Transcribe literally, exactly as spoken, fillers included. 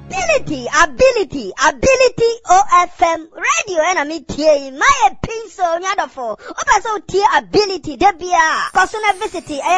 ability, ability, ability O F M radio and I'm here. My pencil, nyadofo. Opa so tea ability, debia. Cause on a visit,